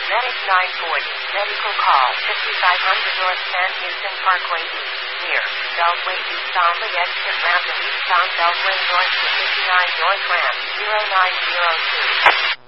Medic 940. Medical call 5500 North San Houston Parkway East. Near Beltway East on the exit ramp of eastbound Beltway North to 59 North Ramp 0902.